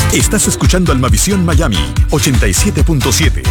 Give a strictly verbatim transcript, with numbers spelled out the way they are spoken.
Estás escuchando Almavisión Miami ochenta y siete punto siete.